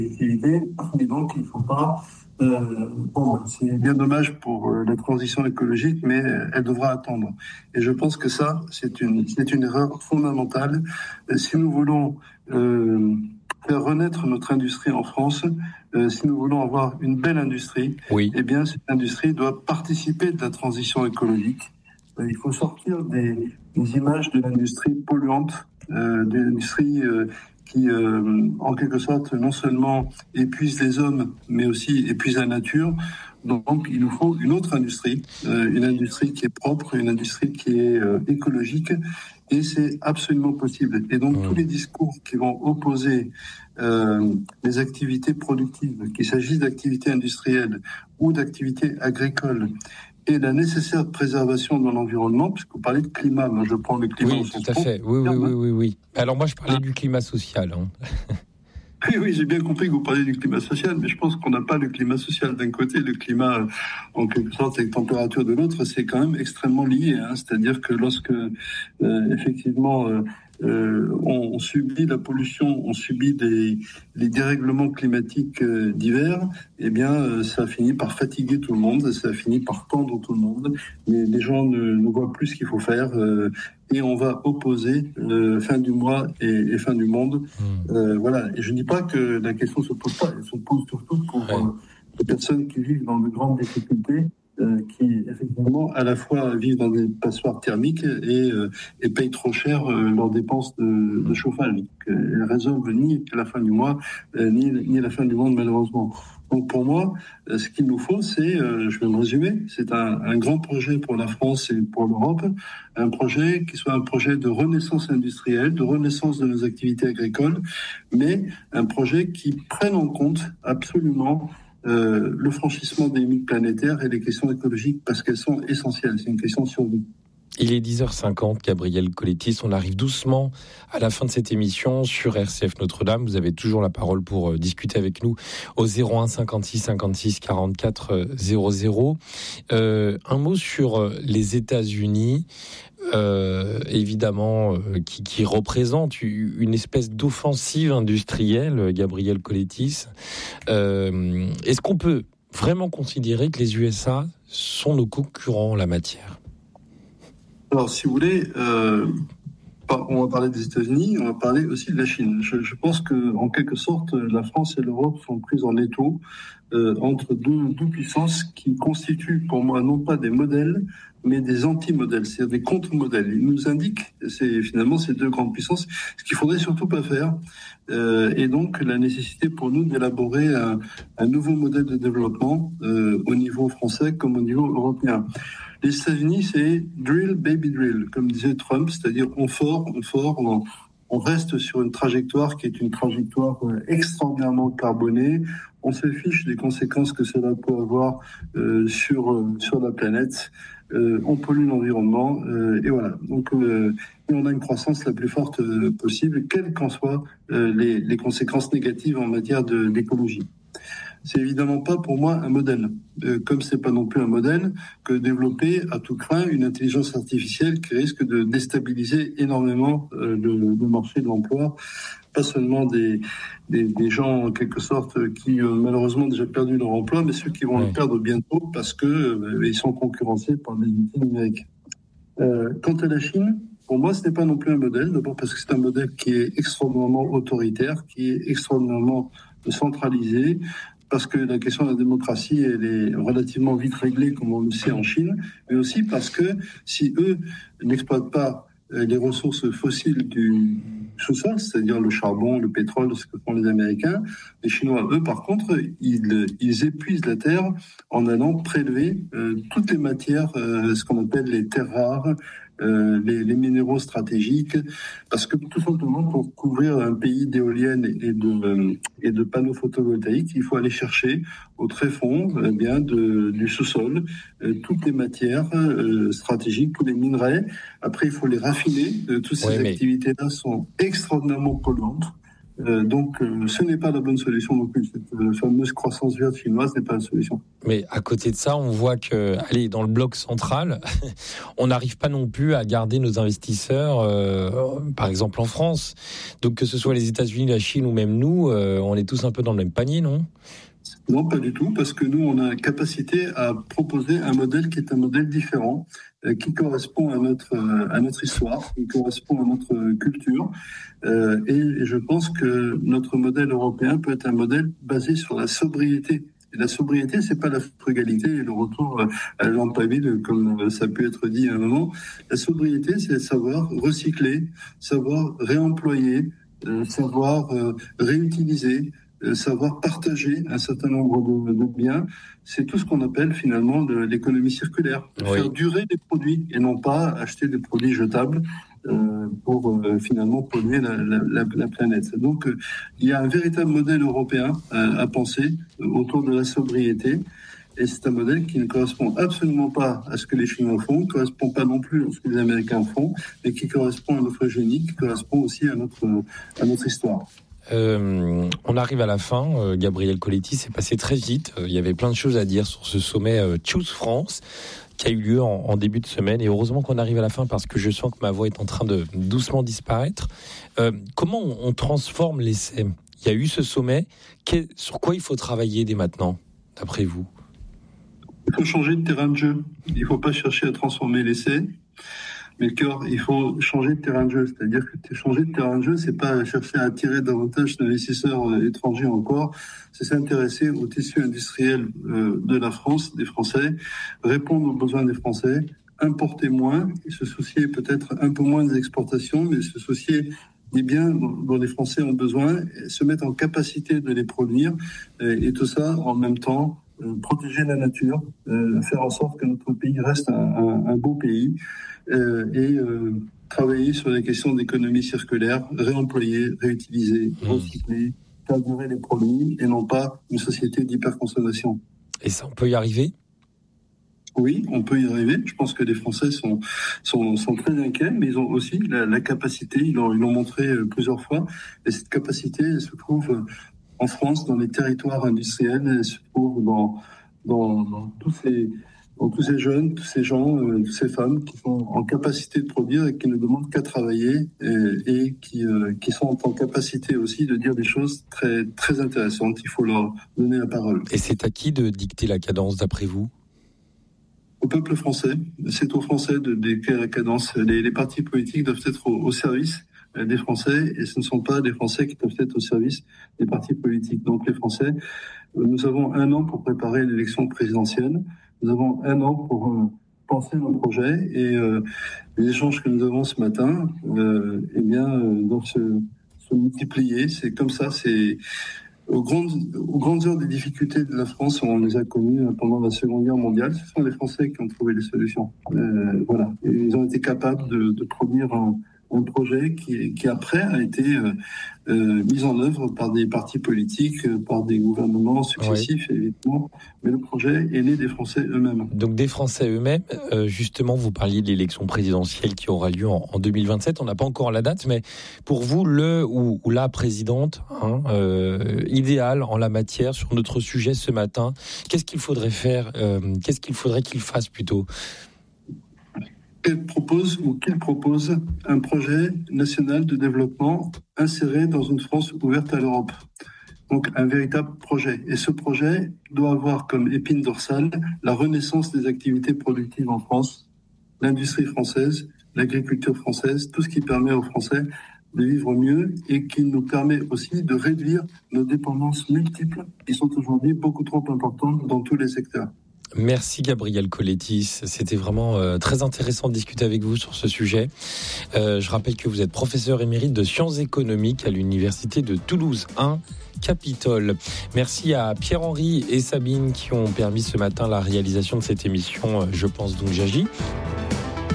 activités. Et donc, il ne faut pas... c'est bien dommage pour la transition écologique, mais elle devra attendre. Et je pense que ça, c'est une erreur fondamentale. Si nous voulons faire renaître notre industrie en France, si nous voulons avoir une belle industrie, Oui. eh bien, cette industrie doit participer de la transition écologique. Il faut sortir des images de l'industrie polluante, de l'industrie qui, en quelque sorte, non seulement épuise les hommes, mais aussi épuise la nature. Donc, il nous faut une autre industrie, une industrie qui est propre, une industrie qui est écologique, et c'est absolument possible. Et donc, tous les discours qui vont opposer les activités productives, qu'il s'agisse d'activités industrielles ou d'activités agricoles, et la nécessaire préservation de l'environnement, puisque vous parlez de climat, moi je prends le climat au Oui, sens tout à fait. Oui. Alors moi, je parlais du climat social. Oui, j'ai bien compris que vous parlez du climat social, mais je pense qu'on n'a pas le climat social d'un côté, le climat, en quelque sorte, avec température de l'autre, c'est quand même extrêmement lié. C'est-à-dire que lorsque, effectivement, on subit la pollution, on subit les dérèglements climatiques divers, eh bien, ça finit par fatiguer tout le monde, ça finit par tendre tout le monde. Les gens ne voient plus ce qu'il faut faire. Et on va opposer fin du mois et fin du monde. Voilà. Et je ne dis pas que la question ne se pose pas, elle se pose surtout pour les personnes qui vivent dans de grandes difficultés, qui effectivement à la fois vivent dans des passoires thermiques et payent trop cher leurs dépenses de chauffage. Donc, elles résolvent ni la fin du mois, ni la fin du monde malheureusement. Donc pour moi, ce qu'il nous faut, c'est, je vais me résumer, c'est un grand projet pour la France et pour l'Europe, un projet qui soit un projet de renaissance industrielle, de renaissance de nos activités agricoles, mais un projet qui prenne en compte absolument le franchissement des limites planétaires et les questions écologiques, parce qu'elles sont essentielles, c'est une question de survie. Il est 10h50, Gabriel Collettis. On arrive doucement à la fin de cette émission sur RCF Notre-Dame. Vous avez toujours la parole pour discuter avec nous au 01 56 56 44 00. Un mot sur les États-Unis. Évidemment, qui représente une espèce d'offensive industrielle, Gabriel Collettis. Est-ce qu'on peut vraiment considérer que les USA sont nos concurrents en la matière ? Alors, si vous voulez, on va parler des États-Unis, on va parler aussi de la Chine. Je pense que, en quelque sorte, la France et l'Europe sont prises en étau entre deux puissances qui constituent, pour moi, non pas des modèles, mais des anti-modèles, c'est-à-dire des contre-modèles. Ils nous indiquent, c'est finalement ces deux grandes puissances, ce qu'il faudrait surtout pas faire, et donc la nécessité pour nous d'élaborer un nouveau modèle de développement au niveau français comme au niveau européen. Les États-Unis, c'est drill, baby drill, comme disait Trump, c'est-à-dire on reste sur une trajectoire qui est une trajectoire extraordinairement carbonée. On se fiche des conséquences que cela peut avoir sur la planète. On pollue l'environnement et voilà. Donc, on a une croissance la plus forte possible, quelles qu'en soient les conséquences négatives en matière d'écologie. C'est évidemment pas pour moi un modèle, comme c'est pas non plus un modèle que développer à tout craint une intelligence artificielle qui risque de déstabiliser énormément le marché de l'emploi, pas seulement des gens en quelque sorte qui malheureusement ont déjà perdu leur emploi, mais ceux qui vont le perdre bientôt parce que ils sont concurrencés par des outils numériques. Quant à la Chine, pour moi, ce n'est pas non plus un modèle, d'abord parce que c'est un modèle qui est extraordinairement autoritaire, qui est extraordinairement centralisé, parce que la question de la démocratie, elle est relativement vite réglée, comme on le sait en Chine, mais aussi parce que si eux n'exploitent pas les ressources fossiles du sous-sol, c'est-à-dire le charbon, le pétrole, ce que font les Américains, les Chinois, eux, par contre, ils épuisent la terre en allant prélever toutes les matières, ce qu'on appelle les terres rares, les minéraux stratégiques, parce que tout simplement pour couvrir un pays d'éoliennes et de panneaux photovoltaïques, il faut aller chercher au tréfonds du sous-sol toutes les matières stratégiques, tous les minerais. Après, il faut les raffiner. Toutes ces activités-là sont extraordinairement polluantes. Donc, ce n'est pas la bonne solution non plus. Cette fameuse croissance verte chinoise n'est pas la solution. Mais à côté de ça, on voit que, allez, dans le bloc central, on n'arrive pas non plus à garder nos investisseurs, par exemple en France. Donc, que ce soit les États-Unis, la Chine ou même nous, on est tous un peu dans le même panier, non ? Non, pas du tout, parce que nous, on a la capacité à proposer un modèle qui est un modèle différent, qui correspond à notre histoire, qui correspond à notre culture. Et je pense que notre modèle européen peut être un modèle basé sur la sobriété. Et la sobriété, c'est pas la frugalité et le retour à la lampe à huile, comme ça a pu être dit à un moment. La sobriété, c'est savoir recycler, savoir réemployer, savoir réutiliser, savoir partager un certain nombre de biens. C'est tout ce qu'on appelle finalement de l'économie circulaire. Oui. Faire durer des produits et non pas acheter des produits jetables pour finalement polluer la planète. Donc il y a un véritable modèle européen à penser autour de la sobriété. Et c'est un modèle qui ne correspond absolument pas à ce que les Chinois font, ne correspond pas non plus à ce que les Américains font, mais qui correspond à notre génie, qui correspond aussi à notre histoire. On arrive à la fin. Gabriel Colletti, c'est passé très vite. Il y avait plein de choses à dire sur ce sommet Choose France qui a eu lieu en début de semaine. Et heureusement qu'on arrive à la fin parce que je sens que ma voix est en train de doucement disparaître. Comment on transforme l'essai ? Il y a eu ce sommet. Sur quoi il faut travailler dès maintenant, d'après vous ? Il faut changer de terrain de jeu. Il ne faut pas chercher à transformer l'essai. Mais il faut changer de terrain de jeu. C'est-à-dire que changer de terrain de jeu, c'est pas chercher à attirer davantage d'investisseurs étrangers encore. C'est s'intéresser au tissu industriel de la France, des Français, répondre aux besoins des Français, importer moins, et se soucier peut-être un peu moins des exportations, mais se soucier des biens dont les Français ont besoin, se mettre en capacité de les produire, et tout ça en même temps, protéger la nature, faire en sorte que notre pays reste un beau pays, et travailler sur les questions d'économie circulaire, réemployer, réutiliser, recycler, faire durer les produits et non pas une société d'hyperconsommation. Et ça, on peut y arriver ? Oui, on peut y arriver. Je pense que les Français sont très inquiets, mais ils ont aussi la capacité, ils l'ont montré plusieurs fois, et cette capacité elle se trouve en France, dans les territoires industriels, elle se trouve dans tous ces jeunes, tous ces gens, toutes ces femmes qui sont en capacité de produire et qui ne demandent qu'à travailler et qui sont en capacité aussi de dire des choses très, très intéressantes. Il faut leur donner la parole. Et c'est à qui de dicter la cadence, d'après vous ? Au peuple français. C'est aux Français de dicter la cadence. Les partis politiques doivent être au service des Français et ce ne sont pas des Français qui doivent être au service des partis politiques. Donc les Français, nous avons 1 an pour préparer l'élection présidentielle. Nous avons 1 an pour penser nos projets et les échanges que nous avons ce matin, doivent se multiplier. C'est comme ça, c'est aux grandes heures des difficultés de la France, on les a connues pendant la Seconde Guerre mondiale. Ce sont les Français qui ont trouvé les solutions. Voilà, et ils ont été capables de produire un projet qui après a été mis en œuvre par des partis politiques, par des gouvernements successifs, oui. Évidemment. Mais le projet est né des Français eux-mêmes. Donc des Français eux-mêmes, justement, vous parliez de l'élection présidentielle qui aura lieu en 2027. On n'a pas encore la date, mais pour vous, le ou la présidente idéale en la matière sur notre sujet ce matin, qu'est-ce qu'il faudrait faire ? Qu'est-ce qu'il faudrait qu'il fasse plutôt ? Qu'il propose un projet national de développement inséré dans une France ouverte à l'Europe. Donc un véritable projet. Et ce projet doit avoir comme épine dorsale la renaissance des activités productives en France, l'industrie française, l'agriculture française, tout ce qui permet aux Français de vivre mieux et qui nous permet aussi de réduire nos dépendances multiples qui sont aujourd'hui beaucoup trop importantes dans tous les secteurs. Merci Gabriel Colletti, c'était vraiment très intéressant de discuter avec vous sur ce sujet. Je rappelle que vous êtes professeur émérite de sciences économiques à l'université de Toulouse 1, Capitole. Merci à Pierre-Henri et Sabine qui ont permis ce matin la réalisation de cette émission Je pense donc j'agis.